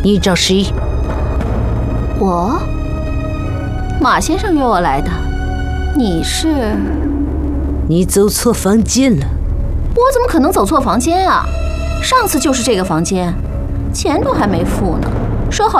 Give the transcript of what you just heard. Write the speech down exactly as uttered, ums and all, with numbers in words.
你找谁？ 我，马先生约我来的。你是？ 你走错房间了。 我怎么可能走错房间啊？上次就是这个房间，钱都还没付呢，说好